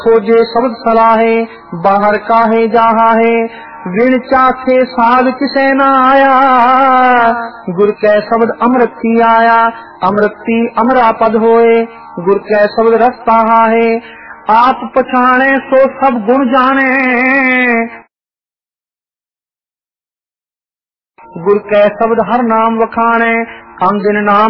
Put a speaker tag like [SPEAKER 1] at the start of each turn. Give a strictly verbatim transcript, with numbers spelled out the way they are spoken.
[SPEAKER 1] खोजे शब्द सलाहे बाहर काहे जाहा है, विण चाखे साध किसे न आया, गुर कै शब्द अमृति आया, अमृति अमरा पद होए, गुर कै शब्द रस पाहा है, आप पछाणे सो सब गुण जाने, गुर कै शब्द हर नाम वखाणे, हम दिन नाम